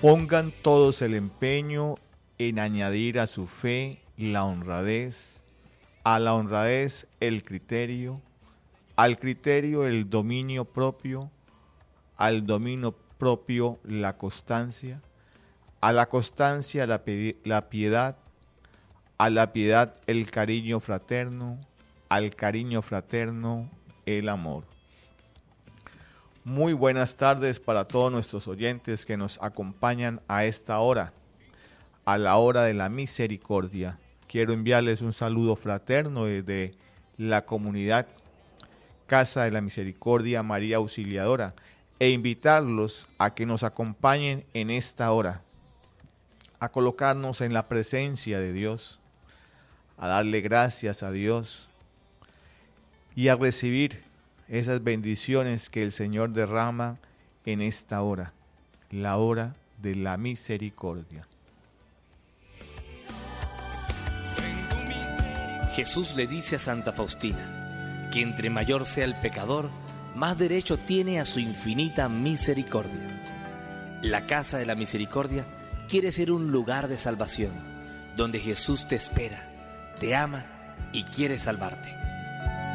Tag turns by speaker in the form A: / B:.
A: Pongan todos el empeño en añadir a su fe la honradez, a la honradez el criterio, al criterio el dominio propio, al dominio propio la constancia, a la constancia la piedad, a la piedad el cariño fraterno, al cariño fraterno el amor. Muy buenas tardes para todos nuestros oyentes que nos acompañan a esta hora, a la hora de la misericordia. Quiero enviarles un saludo fraterno desde la comunidad Casa de la Misericordia María Auxiliadora e invitarlos a que nos acompañen en esta hora, a colocarnos en la presencia de Dios, a darle gracias a Dios y a recibir esas bendiciones que el Señor derrama en esta hora, la hora de la misericordia.
B: Jesús le dice a Santa Faustina que entre mayor sea el pecador, más derecho tiene a su infinita misericordia. La Casa de la Misericordia quiere ser un lugar de salvación, donde Jesús te espera, te ama y quiere salvarte.